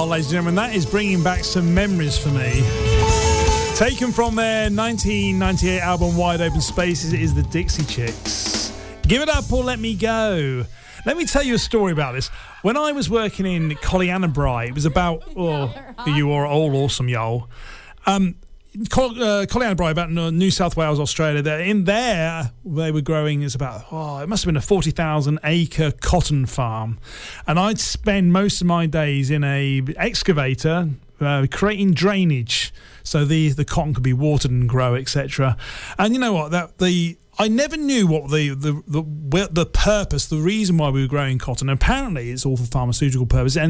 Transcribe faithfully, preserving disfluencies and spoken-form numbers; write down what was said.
ladies and gentlemen. That is bringing back some memories for me. Taken from their nineteen ninety-eight album Wide Open Spaces, it is the Dixie Chicks. Give It Up or Let Me Go. Let me tell you a story about this. When I was working in Collianabrae, it was about, oh, you are all awesome, y'all. Um, Col- uh, Collianabrae, about New South Wales, Australia. There, in there, they were growing. It's about oh, it must have been a forty thousand acre cotton farm, and I'd spend most of my days in a excavator uh, creating drainage so the the cotton could be watered and grow, et cetera. And you know what? That the I never knew what the the the, the purpose, the reason why we were growing cotton. Apparently, it's all for pharmaceutical purposes. And